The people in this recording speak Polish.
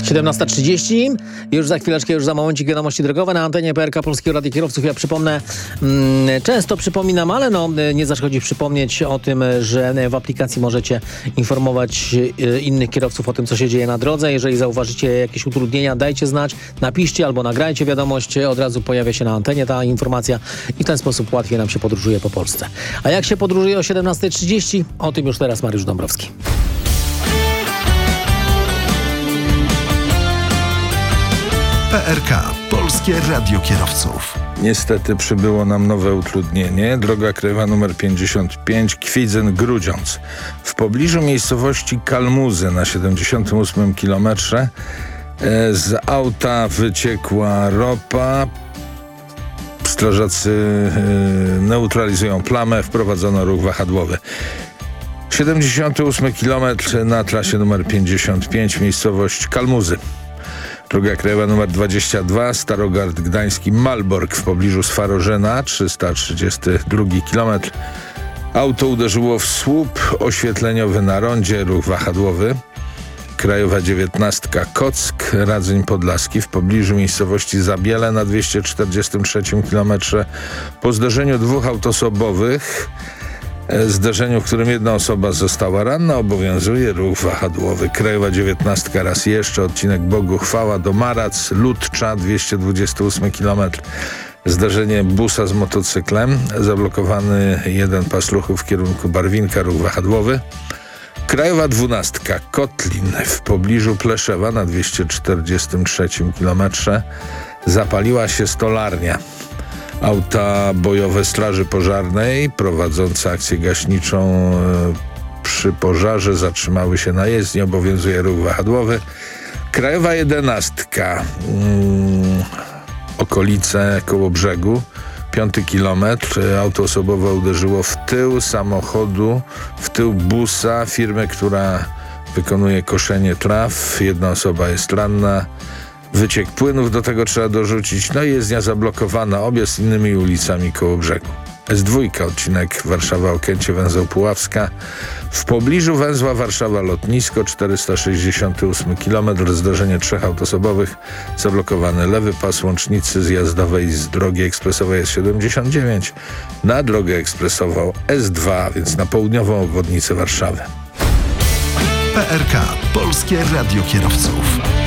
17:30. Już za chwileczkę, już za momencik wiadomości drogowe na antenie PRK Polskiego Radia Kierowców. Ja przypomnę, często przypominam, ale nie zaszkodzi przypomnieć o tym, że w aplikacji możecie informować innych kierowców o tym, co się dzieje na drodze. Jeżeli zauważycie jakieś utrudnienia, dajcie znać, napiszcie albo nagrajcie wiadomość. Od razu pojawia się na antenie ta informacja i w ten sposób łatwiej nam się podróżuje po Polsce. A jak się podróżuje o 17:30? O tym już teraz Mariusz Dąbrowski. PRK, Polskie Radio Kierowców. Niestety przybyło nam nowe utrudnienie. Droga krajowa nr 55 Kwidzyn-Grudziądz. W pobliżu miejscowości Kalmuzy na 78 kilometrze z auta wyciekła ropa. Strażacy neutralizują plamę, wprowadzono ruch wahadłowy. 78 kilometr na trasie nr 55 miejscowość Kalmuzy. Droga krajowa nr 22 Starogard Gdański Malbork w pobliżu Swarożena 332 km. Auto uderzyło w słup oświetleniowy na rondzie, ruch wahadłowy. Krajowa 19 Kock Radzyń Podlaski w pobliżu miejscowości Zabiele na 243 km. Po zderzeniu dwóch autosobowych, zderzeniu, w którym jedna osoba została ranna, obowiązuje ruch wahadłowy. Krajowa 19 raz jeszcze, odcinek Boguchwała do Marac, Ludcza 228 km. Zdarzenie busa z motocyklem, zablokowany jeden pas ruchu w kierunku Barwinka, ruch wahadłowy. Krajowa 12 Kotlin w pobliżu Pleszewa na 243 km. Zapaliła się stolarnia. Auta bojowe Straży Pożarnej prowadzące akcję gaśniczą przy pożarze zatrzymały się na jezdni, obowiązuje ruch wahadłowy. Krajowa 11 okolice Kołobrzegu, 5 kilometr. Auto osobowe uderzyło w tył samochodu, w tył busa firmy, która wykonuje koszenie traw. Jedna osoba jest ranna. Wyciek płynów do tego trzeba dorzucić. No i jezdnia zablokowana, obie z innymi ulicami Kołobrzegu. S2, odcinek Warszawa-Okęcie, węzeł Puławska. W pobliżu węzła Warszawa-Lotnisko, 468 km. Zdarzenie trzech autosobowych. Zablokowany lewy pas łącznicy zjazdowej z drogi ekspresowej S79 na drogę ekspresową S2, więc na południową obwodnicę Warszawy. PRK, Polskie Radio Kierowców.